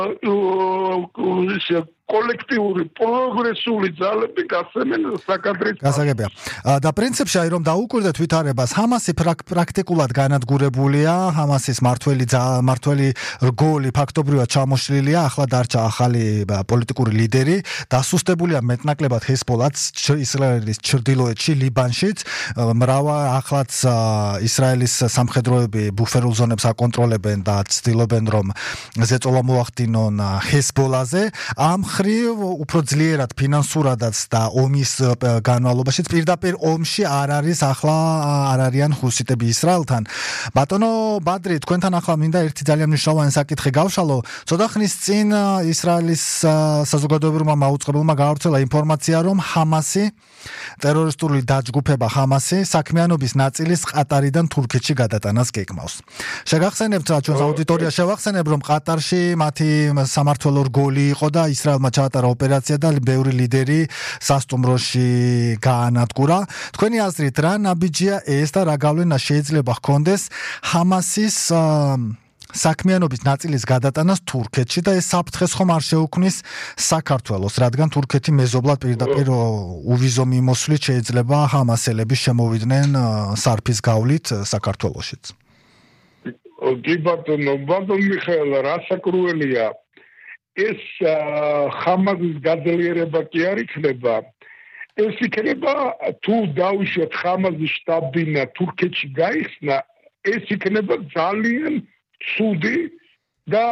კოლექტიური პროგრესული ძალები გასცემენ საკადრის. გასაგებია. და პრინციპში აი რომ დაუკვირდეთ ვითარებას, ჰამასი პრაქტიკულად განადგურებულია, ჰამასის მართველი რგოლი ფაქტობრივად ჩამოშლილია, ახლა დარჩა ახალი პოლიტიკური ლიდერი, დასუსტებულია მეტნაკლებად ჰეზბოლაც ისრაელის ჩრდილოეთში, ლიბანშიც, ახლაც ისრაელის სამხედროები ბუფერულ ზონებს აკონტროლებენ და ცდილობენ რომ ზეწოლა მოახდინონ ჰეზბოლაზე. ამ უფრო ძლიერად ფინანსურადაც და ომის განმავლობაში პირდაპირ ომში არ არიან ჰუსიტები ისრაელთან. ბატონო ბადრი, თქვენთან ახლა მინდა ერთი ძალიან მნიშვნელოვანი საკითხი გავშალო. ცოტა ხნის წინ ისრაელის საზოგადოებრივმა მაუწყებელმა გაავრცელა ინფორმაცია, რომ ჰამასი, ტერორისტული დაჯგუფება ჰამასი, საქმიანობის ნაწილის ყატარიდან თურქეთში გადატანას გეგმავს. შეგახსენებთ რა ჩვენს აუდიტორიას შევახსენებ, რომ ყატარში მათი სამმართველო რგოლი იყო და ისრაელმა ჩაატარა ოპერაცია და ბევრი ლიდერი სასტუმროში გაანადგურა. თქვენი აზრით რა ნაბიჯია ეს და რა გავლენა შეიძლება ჰქონდეს ჰამასის საქმიანობის ნაწილის გადატანას თურქეთში და ეს საფრთხეს ხომ არ შეუქმნის საქართველოს, რადგან თურქეთი მეზობლად პირდაპირ უვიზო მიმოსვლით შეიძლება ჰამასელები შემოვიდნენ სარფის გავლით საქართველოშიც. კი ბატონო მიხეილ, რასაკრუელია ეს ჰამასის გაძლიერება კი არ იქნება. ეს იქნება თუ დაუშვათ ჰამასის შტაბ-ბინა თურქეთში გაიხსნა, ეს იქნება ძალიან ცუდი და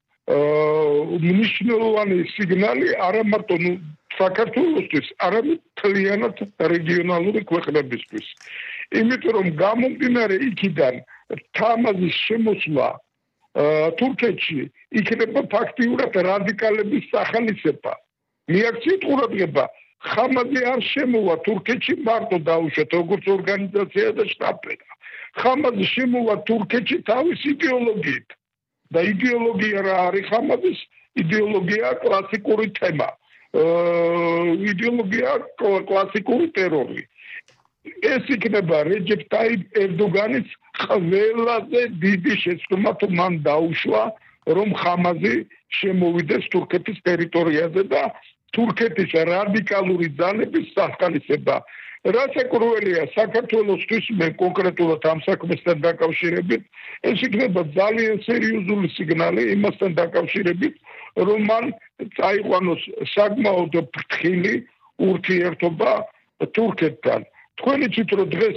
მნიშვნელოვანი სიგნალი არა მარტო საქართველოსთვის, არამედ მთლიანად რეგიონალური ქვეყნებისთვის. იმიტომ რომ გამომდინარე იქიდან ჰამასის შემოსვლა თურქეთში იქნება ფაქტიურად რადიკალების სახალისება. მიაქციეთ ყურადღება, ჰამასი არ შემოვა თურქეთში მარტო დაუშვათ როგორც ორგანიზაცია და შტაბ-ბინა. ჰამასი შემოვა თურქეთში თავის იდეოლოგიით. და იდეოლოგია რა არის ჰამასის? იდეოლოგია კლასიკური თემა. იდეოლოგია კლასიკური ტერორი. ეს იქნება რეჯეპ ტაიპ ერდოგანის ყველაზე დიდი შეცდომა თუ მან დაუშვა რომ ჰამასი შემოვიდეს თურქეთის ტერიტორიაზე და თურქეთის რადიკალური ძალების სახალისება. რასაკრუელია საქართველოსთვის მე კონკრეტულად ამ საქმესთან დაკავშირებით ეს იქნება ძალიან სერიოზული სიგნალი იმასთან დაკავშირებით რომ მან წაიყვანოს საკმაოდ ფრთხილი ურთიერთობა თურქეთთან. თქვენი თვითონ დღეს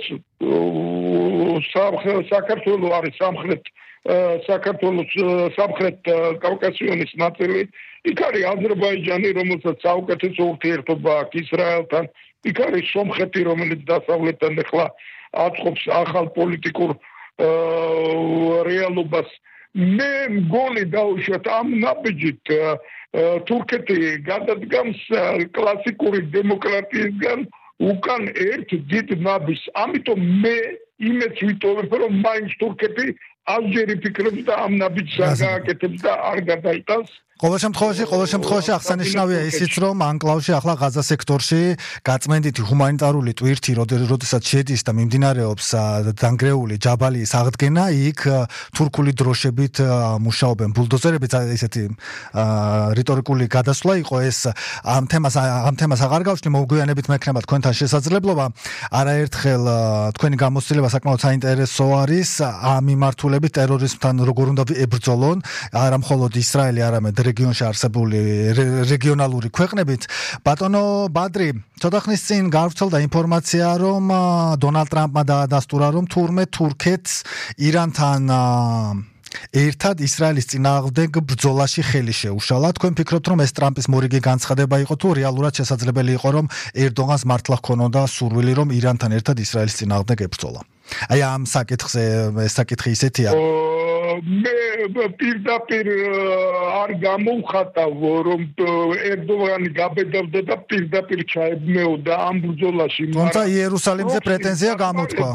საქართველოს არის საქართველოს სამხრეთ კავკასიონის ნაწილი, იქ არის აზერბაიჯანი, რომელსაც საუკეთესო ურთიერთობა აქვს ისრაელთან, იქ არის სომხეთი, რომელიც დასავლეთთან ახლა აწყობს ახალ პოლიტიკურ რეალობას. მე მგონი დაუშვათ ამ ნაბიჯით თურქეთი გადადგამს კლასიკური დემოკრატიისგან უკან ერთ დიდ ნაბიჯს. ამიტომ მე იმეც ვიტოვებ, რომ მაინც თურქეთი ასჯერ იფიქრებს და ამ ნაბიჯს არ გააკეთებს და არ გადაიტანს. ყოველ შემთხვევაში აღსანიშნავია ისიც, რომ ანკლავში ახლა ღაზა სექტორში გაწმენდითი ჰუმანიტარული ტვირთი, როდესაც შედის და მიმდინარეობს დანგრეული ჯაბალიის აღდგენა, იქ თურქული დროშებით მუშაობენ ბულდოზერები, ესეთი რიტორიკული გადასვლა იყო ეს. ამ თემას აღარ გავშლი, მოგვიანებით მექნება თქვენთან შესაძლებლობა. არაერთხელ თქვენი გამოცდილება საკმაოდ საინტერესო არის ამ მიმართულებით ტერორიზმთან როგორ უნდა ებრძოლონ, არა მხოლოდ ისრაელი, არამედ რეგიონში არსებული რეგიონალური ქვეყნებით. ბატონო ბადრი, ცოტა ხნის წინ გავრცელდა ინფორმაცია, რომ დონალდ ტრამპმა დაადასტურა, რომ თურქეთს ირანთან ერთად ისრაელის წინააღმდეგ ბრძოლაში ხელი შეუშალა. თქვენ ფიქრობთ, რომ ეს ტრამპის მორიგი განცხადება იყო თუ რეალურად შესაძლებელი იყო, რომ ერდოგანს მართლა ჰქონოდა სურვილი, რომ ირანთან ერთად ისრაელის წინააღმდეგ ებრძოლა? აი ამ საკითხზე ეს საკითხი ისეთია. მე პირდაპირ არ გამოვხატავ რომ ერდოგანი გაბედავდა და პირდაპირ ჩაებმეოდა ამ ბრძოლაში. თუმცა იერუსალიმზე პრეტენზია გამოთქვა.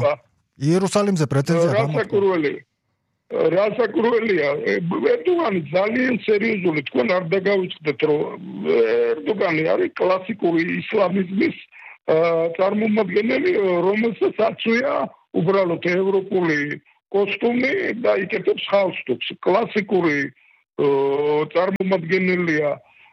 რასაკრუელია ერდოგანი ძალიან სერიოზული. თქვენ არ დაგავიწყდეთ რომ ერდოგანი არის კლასიკური ისლამიზმის წარმომადგენელი, რომელსაც აწვია უბრალოდ ევროპული კოსტუმი და იკეთებს ხალხს კლასიკური წარმომადგენელია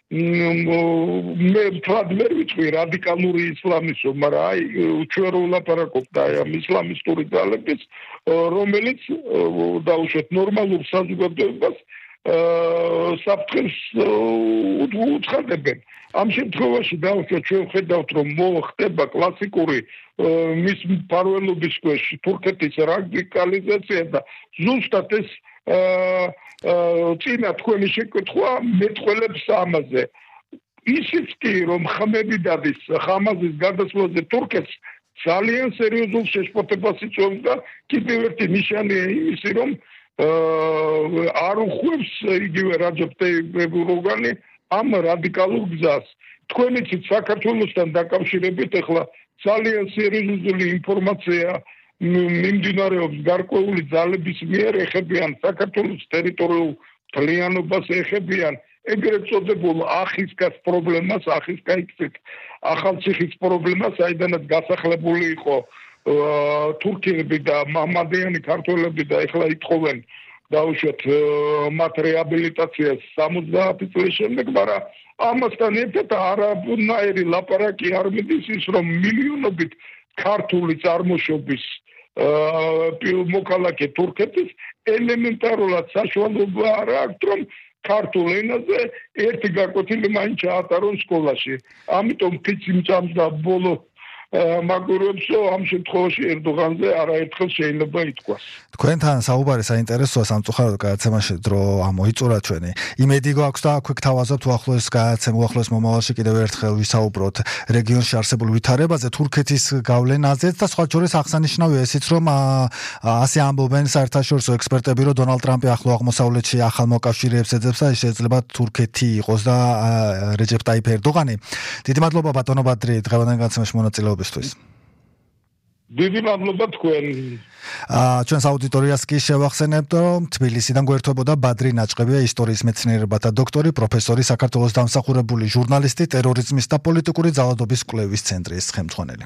მე ვთვლად ვერ ვიცი რადიკალური ისლამისო, მაგრამ აი ჩვენ რო ვლაპარაკობთ აი ამ ისლამისტური ძალების, რომელიც დაუშვათ ნორმალურ საზოგადოებას საფრთხეს უცხადებენ. ამ შემთხვევაში დაუშვათ ჩვენ ხედავთ რომ მოხდება კლასიკური მის მფარველობის ქვეშ თურქეთის რადიკალიზაცია და ზუსტად ეს წინა თქვენი შეკითხვა მეტყველებს ამაზე. ისიც კი რომ ხმები დადის ხამაზის გადასვლაზე თურქეთს ძალიან სერიოზულ შეშფოთებას იწვევს და კიდევ ერთი ნიშანია იმისი რომ არ უხვევს იგივე რაჯებ ტაიიპ ერდოგანი ამ რადიკალურ გზას. თქვენიცით საქართველოსთან დაკავშირებით ახლა ძალიან სერიოზული ინფორმაცია მიმდინარეობს გარკვეული ძალების მიერ ეხებიან საქართველოს ტერიტორიულ მთლიანობას ეხებიან ეგრეთ წოდებულ ახისკას პრობლემას ახისკაიქცეთ ახალციხის პრობლემას საიდანაც გასახლებული იყო თურქები და მამადიანი ქართველები და ეხლა ითხოვენ დაუშვათ მათ რეაბილიტაციას 70 წლის შემდეგ, მაგრამ ამასთან ერთად არანაირი ლაპარაკი არ მიდის ის რომ მილიონობით ქართული წარმოშობის მოქალაქე თურქეთის ელემენტარულად საშუალება არ აქვს რომ ქართულ ენაზე ერთი გაკვეთილი მაინც ჩაატარონ სკოლაში. ამიტომ ფიცი მწამს და ბოლო მაგურებსო ამ შემთხვევაში ერდოგანზე არაერთხელ შეიძლება ითქვას. თქვენთან საუბარი საინტერესოა სამწუხაროდ გადაცემაში დრო ამოიწურა ჩვენი. იმედი გვაქვს და აქვე გთავაზობთ უახლოეს მომავალში კიდევ ერთხელ ვისაუბროთ რეგიონში არსებულ ვითარებაზე, თურქეთის გავლენაზეც და სხვა შორის აღსანიშნავია ისიც რომ ასე ამბობენ საერთაშორისო ექსპერტები რომ დონალდ ტრამპი ახლო აღმოსავლეთში ახალ მოკავშირეებს ეძებს და შეიძლება თურქეთი იყოს და რეჯეპ ტაიპ ერდოგანი. დიდი მადლობა ბატონო ბადრი დღევანდელ გადაცემაში მონაწილეობისთვის. დიდი მადლობა თქვენ. ჩვენს აუდიტორიას კი შევახსენებთ, რომ თბილისიდან გვერდებოდა ბადრი ნაჭყებია ისტორიის მეცნიერებათა დოქტორი, პროფესორი, საქართველოს დამსახურებული ჟურნალისტი, ტერორიზმის და პოლიტიკური ძალადობის კვლევის ცენტრის ხელმძღვანელი.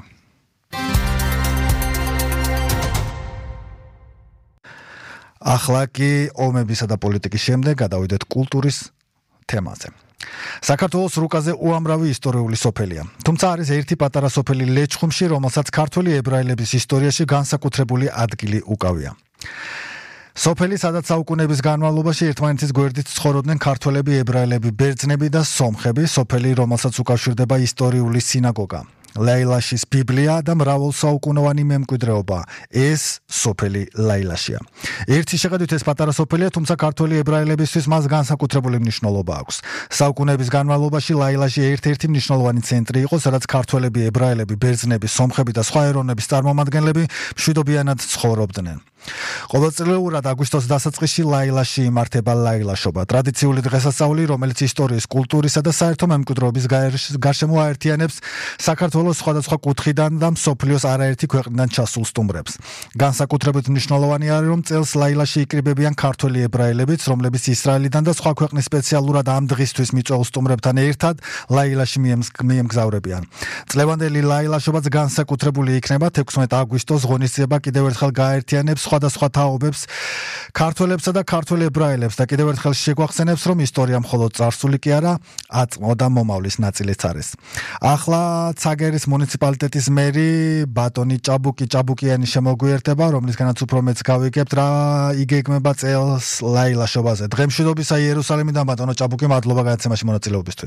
ახლა კი ომებისა და პოლიტიკის შემდეგ გადავიდეთ კულტურის თემაზე. საქართველოს რუკაზე უამრავი ისტორიული სოფელია. თუმცა არის ერთი პატარა სოფელი ლეჩხუმში, რომელსაც ქართველი ებრაელების ისტორიაში განსაკუთრებული ადგილი უკავია. სოფელი, სადაც საუკუნეების განმავლობაში ერთმანეთის გვერდით ცხოვრობდნენ ქართველები, ებრაელები, ბერძნები და სომხები, სოფელი, რომელსაც უკავშირდება ისტორიული სინაგოგა. ლაილაშის ბიბლია და მრავალსაუკუნოვანი მემკვიდრეობა. ეს სოფელი ლაილაშია. ერთი შეხედვით ეს პატარა სოფელია, თუმცა ქართველი ებრაელებისთვის მას განსაკუთრებული მნიშვნელობა აქვს. საუკუნეების განმავლობაში ლაილაში ერთ-ერთი მნიშვნელოვანი ცენტრი იყო, სადაც ქართველები, ებრაელები, ბერძნები, სომხები და სხვა ეროვნების წარმომადგენლები მშვიდობიანად ცხოვრობდნენ. ყოველწლიურად აგვისტოს დასაწყისში ლაილაში იმართება ლაილაშობა, ტრადიციული დღესასწაული, რომელიც ისტორიის, კულტურისა და საერთო მემკვიდრეობის გარშემო აერთიანებს საქართველოს სხვადასხვა კუთხიდან და მსოფლიოს არაერთი ქვეყნიდან ჩასულ სტუმრებს. განსაკუთრებით მნიშვნელოვანი არის, რომ წელს ლაილაში იკრიბებიან ქართველი ებრაელებიც, რომლებიც ისრაელიდან და სხვა ქვეყნის სპეციალურად ამ დღისთვის მიწვეულ სტუმრებთან ერთად ლაილაში მიემგზავრებიან. წლევანდელი ლაილაშობაც განსაკუთრებული იქნება 16 აგვისტოს ღონისძიება კიდევ ერთხელ გააერთიანებს სხვადასხვა თაობებს, ქართველებსა და ქართველ ებრაელებს და კიდევ ერთხელ შეგვახსენებს, რომ ისტორია მხოლოდ წარსული კი არა, აწმყო და მომავლის ნაწილიც არის. ახლა ცაგერის მუნიციპალიტეტის მერი ბატონი ჭაბუკიანი შემოგვიერთება, რომლისგანაც უფრო მეც გავიგებთ რა იგეგმება წელს ლაილაშობაზე. დღემშვიდობისა იერუსალიმიდან ბატონო ჭაბუკი, მადლობა გადაცემაში მონაწილეობისთვის.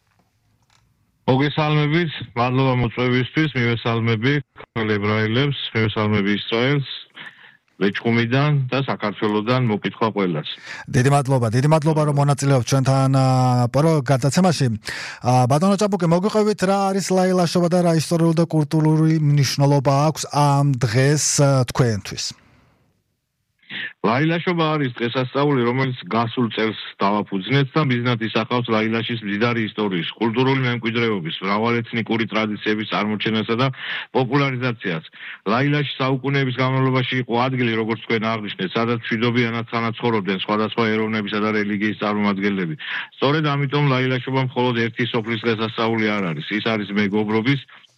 მოგესალმებით, მადლობა მოწვევისთვის, მივესალმები ქართველ ებრაელებს, მივესალმები ისრაელს. ლეჩხუმიდან და საქართველოსდან მოკითხვა ყველას. დიდი მადლობა რომ მონაწილეობთ ჩვენთან გადაცემაში. ბატონო ჭაბუკი, მოგვიყვებით რა არის ლაილაშობა და რა ისტორიული და კულტურული მნიშვნელობა აქვს ამ დღეს თქვენთვის? ლაილაშობა არის დღესასწაული, რომელიც გასულ წელს დავაფუძნეთ და მიზნად ისახავს ლაილაშის მდიდარი ისტორიის, კულტურული მემკვიდრეობის, მრავალეთნიკური ტრადიციების წარმოჩენასა და პოპულარიზაციას. ლაილაში საუკუნეების განმავლობაში იყო ადგილი, როგორც თქვენ აღნიშნეთ, სადაც მშვიდობიანად თანაცხოვრობდნენ სხვადასხვა ეროვნებისა და რელიგიის წარმომადგენლები. სწორედ ამიტომ ლაილაშობა მხოლოდ ერთი სოფლის დღესასწაული არ არის. ის არის მეგობრობის,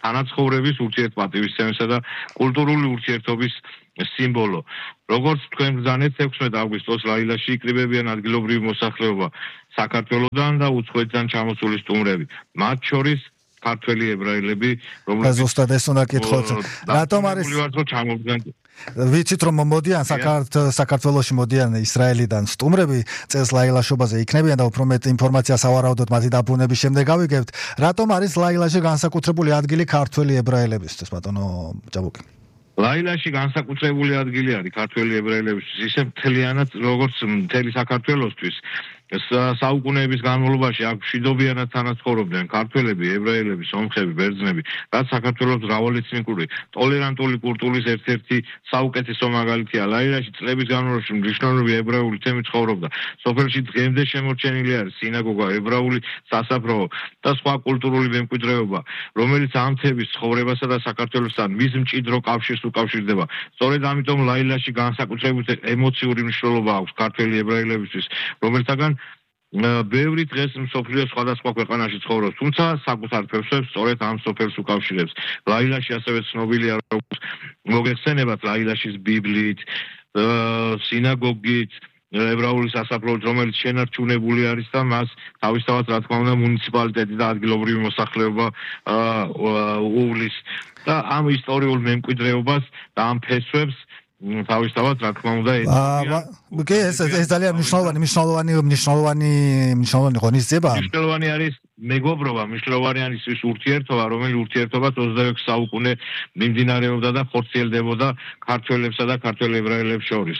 თანაცხოვრების ურთიერთპატივისცემისა და კულტურული ურთიერთობის სიმბოლო. როგორც თქვენ ბრძანეთ 16 აგვისტოს ლაილაში იკრიბებიან ადგილობრივი მოსახლეობა საქართველოდან და უცხოეთიდან ჩამოსული სტუმრები. მათ შორის ქართველი ებრაელები, რომლებიც ზუსტად ეს უნდა კითხოთ. რატომ არის ვიცით რომ მოდიან საქართველოში მოდიან ისრაელიდან სტუმრები წელს ლაილაშობაზე იქნებიან და უფრო მეტ ინფორმაციას ავარაუდოთ მათი დაბრუნების შემდეგ გავიგებთ. რატომ არის ლაილაში განსაკუთრებული ადგილი ქართველი ებრაელებისთვის, ბატონო ჭაბუკი? ლაილაში განსაკუთრებული ადგილი არის ქართველი ებრაელებისთვის, ისე მთლიანად როგორც მთელი საქართველოსთვის. საუკუნეების განმავლობაში აქ მშვიდობიანად თანაცხოვრობდნენ ქართველები, ებრაელები, სომხები, ბერძნები, რაც საქართველოს მრავალეთნიკური, ტოლერანტული კულტურის ერთ-ერთი საუკეთესო მაგალითია. ლაილაში წლების განმავლობაში მნიშვნელოვანი ებრაული თემი ცხოვრობდა. სოფელში დღემდე შემორჩენილი არის სინაგოგა, ებრაული სასაფლაო და სხვა კულტურული მემკვიდრეობა, რომელიც ამ თემის ცხოვრებასა და საქართველოსთან მის მჭიდრო კავშირს უკავშირდება. სწორედ ამიტომ ლაილაში განსაკუთრებული ემოციური მნიშვნელობა აქვს ქართველი ებრაელებისთვის, რომელთაგან ბევრი დღეს მსოფლიოს სხვადასხვა ქვეყანაში ცხოვრობს, თუმცა საკუთარ ფესვებს სწორედ ამ სოფელს უკავშირებს. ლაილაში ასევე ცნობილია როგორც მოგეხსენებათ ლაილაშის ბიბლიით, სინაგოგით, ებრაული სასაფლაოით, რომელიც შენარჩუნებული არის და მას თავისთავად რა თქმა უნდა მუნიციპალიტეტი და ადგილობრივი მოსახლეობა უვლის და ამ ისტორიულ მემკვიდრეობას და ამ ფესვებს თავისთავად რა თქმა უნდა ეს ძალიან მნიშვნელოვანი ღონისძიებაა. მნიშვნელოვანი არის მეგობრობა, მნიშვნელოვანი არის ის ურთიერთობა, რომელიც ურთიერთობა 26 საუკუნე მიმდინარეობდა და ხორციელდებოდა ქართველებსა და ქართველ ებრაელებს შორის.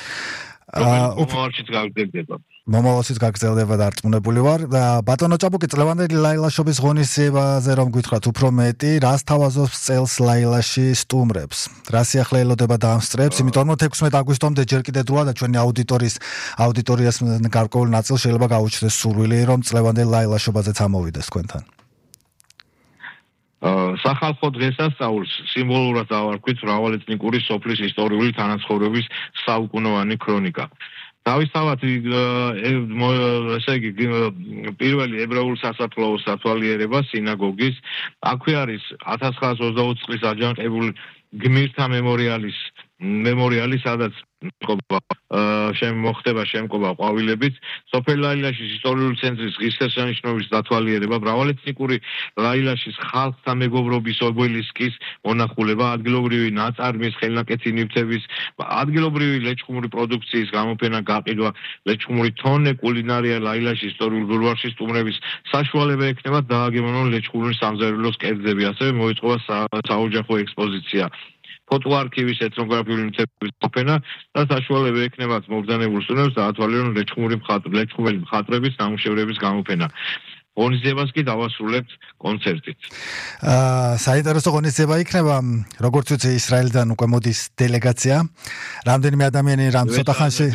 მომავალშიც გაგრძელდება დარწმუნებული ვარ. ბატონო ჭაბუკი, წლევანდელი ლაილაშობის ღონისძიებაზე რომ გითხრათ უფრო მეტი, რას თავაზობს წელს ლაილაში სტუმრებს? რა სიახლე ელოდება და ამსწრებს? იმიტომ რომ 16 აგვისტომდე ჯერ კიდევ დროა და ჩვენი აუდიტორიას გარკვეულ ნაწილს შეიძლება გაუჩნდეს სურვილი, რომ წლევანდელ ლაილაშობაზეც ამოვიდეს თქვენთან. სახალხო დღესასწაულს სიმბოლურად დავარქვით მრავალეთნიკური სოფლის ისტორიული თანაცხოვრების საუკუნოვანი ქრონიკა. თავისთავად ესე იგი პირველი ებრაული სასაფლაოს სათვალიერება სინაგოგის აქვე არის 1920 წლის აჯანყებული გმირთა მემორიალი, სადაც მოხდება შემკობა ყვავილებით. სოფელ ლაილაშის ისტორიული ცენტრის ღირსშესანიშნაობის დათვალიერება, მრავალეთნიკური ლაილაშის ხალხთა მეგობრობის ობელისკის მონახულება, ადგილობრივი ნაწარმის, ხელნაკეთი ნივთების, ადგილობრივი ლეჩხუმური პროდუქციის გამოფენა, გაყიდვა, ლეჩხუმური თონე, კულინარია, ლაილაშის ისტორიულ ბულვარში სტუმრების საშუალება ექნება დააგემოვნონ ლეჩხუმური სამზარეულოს კერძები, ასევე მოეწყობა საოჯახო ექსპოზიცია. ფოტოარქივის ეთნოგრაფიული ნივთების გამოფენა და საშუალება ექნებათ მობრძანებულ სტუმრებს დაათვალიერონ ლეჩხუმური მხატვრების ნამუშევრების გამოფენა. ღონისძიებას კი დავასრულებთ კონცერტით. საინტერესო ღონისძიება იქნება, როგორც ვიცი, ისრაელიდან უკვე მოდის დელეგაცია. რამდენიმე ადამიანი რამ ცოტა ხანში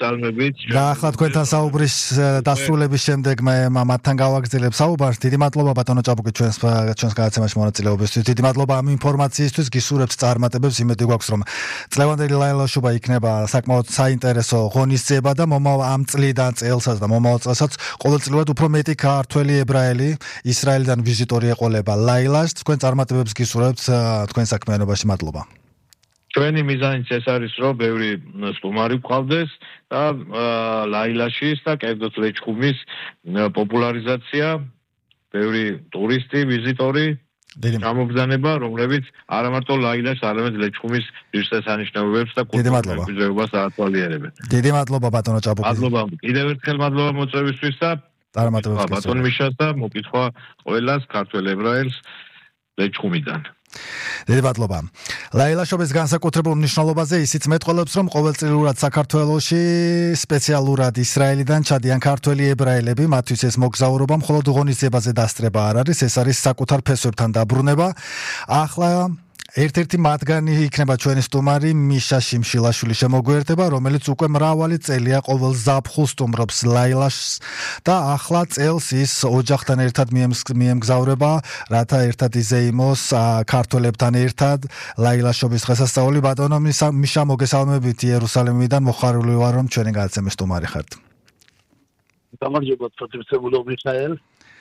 და ახლა თქვენთან საუბრის დასრულების შემდეგ მე მათთან გავაგრძელებ საუბარს. დიდი მადლობა ბატონო ჭაბუკი ჩვენს გადაცემაში მონაწილეობისთვის. დიდი მადლობა ამ ინფორმაციისთვის, გისურვებთ წარმატებებს. იმედი გვაქვს რომ წლევანდელი ლაილაშობა იქნება საკმაოდ საინტერესო ღონისძიება და ამ წლიდან წელსაც და მომავალ წელსაც ყოველწლიურად უფრო მეტი ქართველი ებრაელი ისრაელიდან ვიზიტორი ეყოლება ლაილაშს. თქვენ წარმატებებს გისურვებთ თქვენ საქმიანობაში. მადლობა. ჩვენი მიზანიც ეს არის, რომ ბევრი სტუმარი გვყავდეს და ლაილაშის და კერძოდ ლეჩხუმის პოპულარიზაცია, ბევრი ტურისტი, ვიზიტორი გამოგზანება, რომლებიც არა მარტო ლაილაშს, არამედ ლეჩხუმის ღირსშესანიშნაობებს და კულტურულ მემკვიდრეობას აათვალიერებენ. დიდი მადლობა ბატონო ჭაბუკი. მადლობა. კიდევ ერთხელ მადლობა მოწვევისთვის და ბატონ მიშას და მოკითხვა ყველას ქართველ ებრაელს ლეჩხუმიდან. დიდი მადლობა. ლაილაშობის განსაკუთრებულ მნიშვნელობაზე ისიც მეტყველებს, რომ ყოველწლიურად საქართველოში სპეციალურად ისრაელიდან ჩადიან ქართველი ებრაელები, მათთვის ეს მოგზაურობა მხოლოდ ღონისძიებაზე დასწრება არ არის, ეს არის საკუთარ ფესვებთან დაბრუნება. ახლა ერთ-ერთი მათგანი იქნება ჩვენი სტუმარი მიშა შიმშილაშვილი შემოგვიერთება, რომელიც უკვე მრავალი წელია ყოველ ზაფხულს სტუმრობს ლაილაშს და ახლა წელს ის ოჯახთან ერთად მიემგზავრება, რათა ერთად იზეიმოს ქართველებთან ერთად ლაილაშობის დღესასწაული. ბატონო მიშა, მოგესალმებით იერუსალიმიდან, მოხარული ვარ რომ ჩვენი გადაცემის სტუმარი ხართ. გამარჯობა, პროფესორ მიხაელ.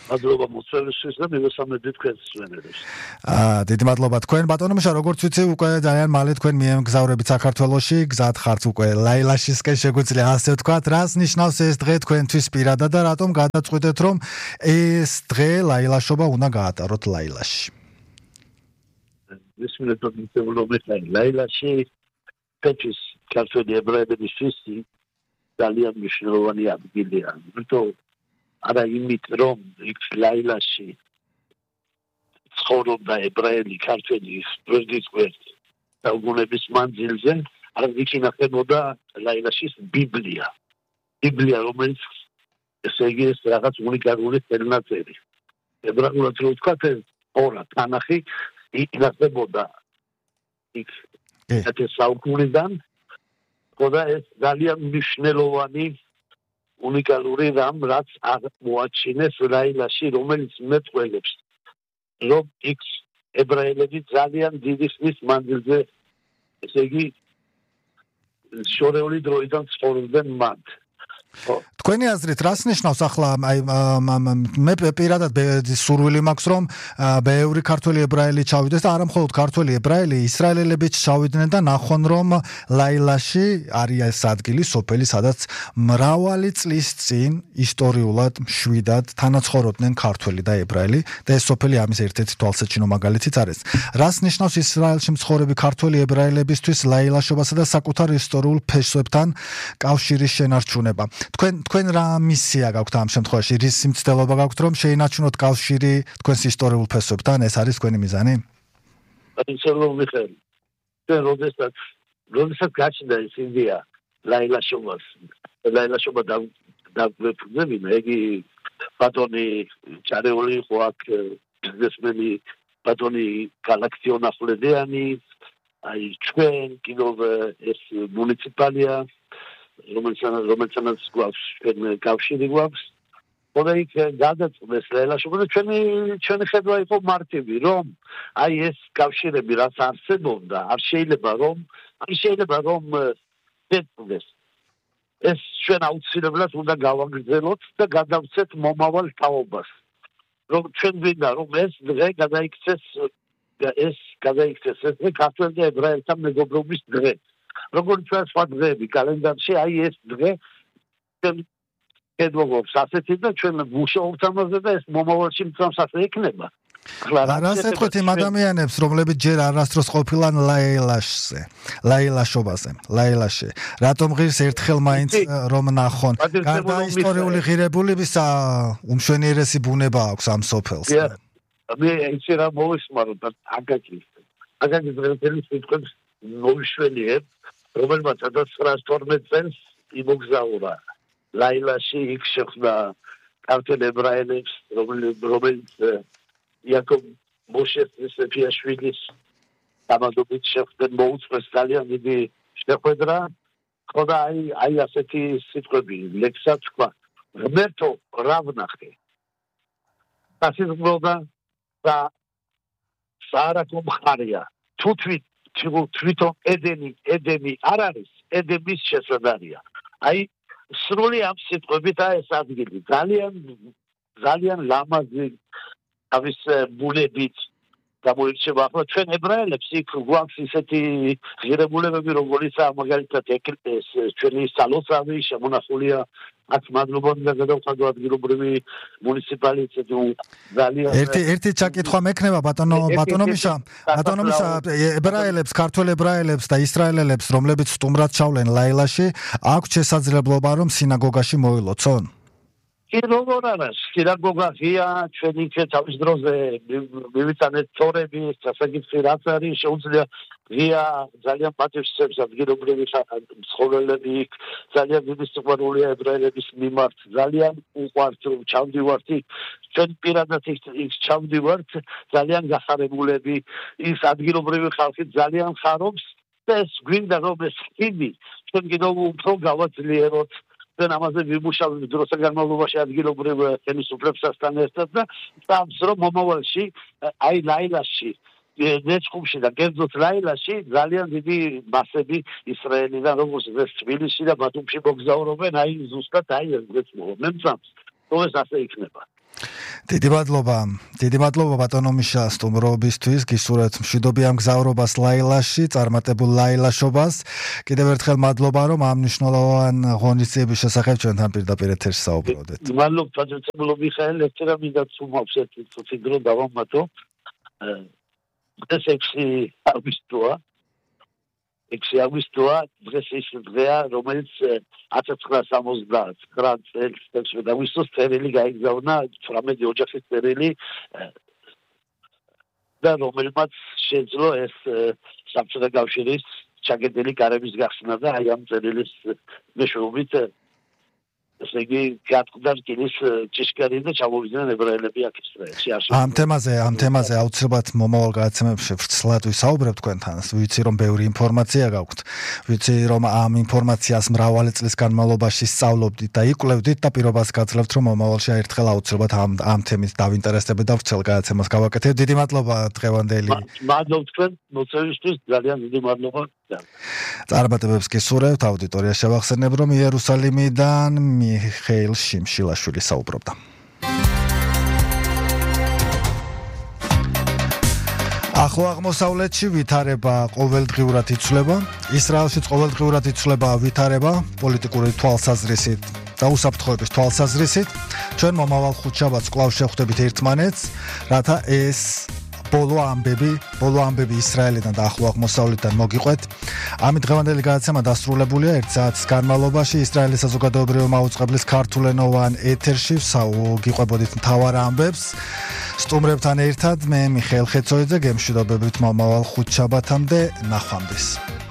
მადლობა მოსწრებისთვის და მივესალმებით თქვენს მსმენელებს. დიდი მადლობა თქვენ ბატონო მუშა როგორც ვიცი უკვე ძალიან მალე თქვენ მიემგზავრებით საქართველოში გზად ხართ უკვე ლაილაშისკენ შეგვიძლია ასე ვთქვათ რას ნიშნავს ეს დღე თქვენთვის პირადად და რატომ გადაწყვიტეთ რომ ეს დღე ლაილაშობა უნდა გაატაროთ ლაილაში მისმენთ რომ ლაილაში პეჩის ქართველი ებრაელებისთვის ძალიან მნიშვნელოვანი ადგილია იმიტომ არა იმით რომ იქ ლაილაში ცხოვრობდა ებრაელი ქართველი ბრძის გვერდ დაუგუნების მანძილზე არა იქ ინახებოდა ლაილაშის ბიბლია რომელიც ესე იგი ეს რაღაც უნიკალური ხელნაწერი ებრაულად რო ვთქვათ ორა თანახი ინახებოდა იქ ეს საუკუნიდან ხოდა ეს ძალიან მნიშვნელოვანი უნიკალური რამ რაც მოაჩინეს ლაილაში რომელიც მეტყველებს რომ იქ ებრაელები ძალიან დიდი ხნის მანძილზე ესე იგი შორეული დროიდან ცხოვრობდნენ მათ თქვენი აზრით რას ნიშნავს ახლა აი მე პირადად სურვილი მაქვს რომ ბევრი ქართველი ებრაელი ჩავიდეს და არა მხოლოდ ქართველი ებრაელი ისრაელელებიც ჩავიდნენ და ნახონ რომ ლაილაში არის ადგილი სოფელი სადაც მრავალი წლის წინ ისტორიულად მშვიდად თანაცხოვრობდნენ ქართველი და ებრაელი და ეს სოფელი ამის ერთ-ერთი თვალსაჩინო მაგალითიც არის რას ნიშნავს ისრაელში მცხოვრები ქართველი ებრაელებისთვის ლაილაშობასა და საკუთარ ისტორიულ ფესვებთან კავშირის შენარჩუნება თქვენ რა მისია გაქვთ ამ შემთხვევაში რის სიმცდელობა გაქვთ რომ შეინარჩუნოთ კავშირი თქვენს ისტორიულ ფესვებთან ეს არის თქვენი მიზანი? როდესაც გაჩნდა ეს იდეა ლაილაშობა დაგვეფუძნებინა იგი ბატონი ჩარეული იყო აქ ბიზნესმენი ბატონი გალაქტიონ ახვლედიანი აი ჩვენ კიდევ ეს მუნიციპალია რომელსაც გვაქვს კავშირი გვაქვს ხოდა იქ გადაწყვეტეს ლაილაშობა და ჩვენი ხედვა იყო მარტივი რომ აი ეს კავშირები რაც არსებობდა არ შეიძლება რომ შეწყვეტეს ეს ჩვენ აუცილებლად უნდა გავაგრძელოთ და გადავცეთ მომავალ თაობას რომ ჩვენ გვინდა რომ ეს დღე გადაიქცეს ეს ქართველ და ებრაელთა მეგობრობის დღე როგორც ჩვენ სხვა დღეები კალენდარში აი ეს დღე ედვოგობს ასეთი და ჩვენ მუშაობთ ამაზე და ეს მომავალში მწამს ასე იქნება რას ეთქვით იმ ადამიანებს რომლებიც ჯერ არასდროს ყოფილან ლაილაში რატომ ღირს ერთხელ მაინც რომ ნახონ გარდა ისტორიული ღირებულებისა უმშვენიერესი ბუნება აქვს ამ სოფელს მე ისე რა მოვისმაროთ აკაკის დღეების სიტყვებს მოვიშვენიებ რომელმაც 1912 წელს იმოგზაურა ლაილაში იქ შეხვდა ქართველ ებრაელებს რომელიც იაკობ მოშეს ფიაშვილის დამადობით შეხვდნენ მოუწყვეს ძალიან დიდი შეხვედრა ხოდა აი ასეთი სიტყვები ლექსად თქვა ღმერთო რა ვნახე სასიზღვროდა და საარაკო მხარია თვითონ ედენი არ არის ედემის შესაძარია აი სრული ამ სიტყვებით ეს ადგილი ძალიან ლამაზი ამის ბუნებით გამოირჩევა ახლა ჩვენ ებრაელებს იქ გვაქვს ისეთი ღირებულებები როგორიცაა მაგალითად ჩვენი სალოცავი შემონახულია აქ მადლობა და გადავხადო ადგილობრივი მუნიციპალიტეტი ძალიან ერთი ჩაკითხვა მექნება ბატონო მიშა ებრაელებს ქართველ ებრაელებს და ისრაელელებს რომლებიც სტუმრად ჩავლენ ლაილაში აქვს შესაძლებლობა რომ სინაგოგაში მოილოცონ როგორ არა სინაგოგა ღია ჩვენი თავის დროზე მივიტანეთ თორები სასაგიფი რაც არის შეუძლია ღია ძალიან პატივსაცემს ადგილობრივი ცხოვრებები ძალიან დიდი სიყვარულია ებრაელების მიმართ ძალიან უყვართ რომ ჩავდივართ ჩვენ პირადად იქ ჩავდივართ ძალიან გახარებულები ის ადგილობრივი ხალხი ძალიან ხარობს და ეს გვინდა რომ ეს ხიდი ჩვენ კიდევ უფრო გავაძლიეროთ და ამაზე ვიმუშავებთ დროთა განმავლობაში ადგილობრივ ხელისუფლებასთან ერთად და წამს რომ მომავალში აი ლაილაში ნეჩხუმში და კერძოდ ლაილაში ძალიან დიდი მასები ისრაელიდან როგორც ეს თბილისში და ბათუმში მოგზაურობენ აი ზუსტად აი ეს გეცნობა მე მწამს რომ ეს ასე იქნება დიდი მადლობა ბატონო მიშა სტუმრობისთვის, გისურვებთ მშვიდობიან მგზავრობას ლაილაში, წარმატებულ ლაილაშობას. კიდევ ერთხელ მადლობა, რომ ამ მნიშვნელოვან ღონისძიების შესახებ ჩვენთან პირდაპირ ეთერში საუბრობდით. მადლობა პატრიოტებულო მიხაელ, ერთერა მინდა თუმავს ერთი წუთი დრო დავამატო. დღეს 6 აგვისტოა, დღეს ის დღეა, რომელიც 1979 წელს აგვისტოს წერილი გაიგზავნა 18 ოჯახის წერილი და რომელმაც შეძლო ეს საბჭოთა კავშირის ჩაგედელი კარების გახსნა და აი ამ წერილის მეშვეობით ესე იგი გატყდა რკინის ჭიშკარი და ჩამოვიდნენ ებრაელები აქ ისრაელში. ამ თემაზე აუცილებლად მომავალ გადაცემებში ვრცლად ვისაუბრებთ თქვენთან. ვიცი რომ ბევრი ინფორმაცია გაქვთ. ვიცი რომ ამ ინფორმაციას მრავალი წლის განმავლობაში სწავლობდით და იკვლევდით და პირობას გაძლევთ რომ მომავალში ერთხელ აუცილებლად ამ თემით დავინტერესდებით და ვრცელ გადაცემას გავაკეთებთ. დიდი მადლობა დღევანდელი. მადლობა თქვენ მოწვევისთვის, ძალიან დიდი მადლობა. წარმატებებს გისურვებთ. აუდიტორიას შევახსენებ რომ იერუსალიმიდან მიხეილ შიმშილაშვილი საუბრობდა. ახლო აღმოსავლეთში ვითარება ყოველდღიურად იცვლება, ისრაელშიც ყოველდღიურად იცვლება ვითარება პოლიტიკური თვალსაზრისით და უსაფრთხოების თვალსაზრისით. ჩვენ მომავალ ხუთშაბათს კვლავ შევხვდებით ერთმანეთს, რათა ეს ბოლო ამბები ისრაელიდან და ახლო აღმოსავლეთიდან მოგიყვეთ. ამით დღევანდელი გადაცემა დასრულებულია 1 საათის განმავლობაში ისრაელის საზოგადოებრივი მაუწყებლის ქართულენოვან ეთერში გიყვებოდით მთავარ ამბებს. სტუმრებთან ერთად მე მიხეილ ხეცოიძე გემშვიდობებით მომავალ ხუთშაბათამდე, ნახვამდის.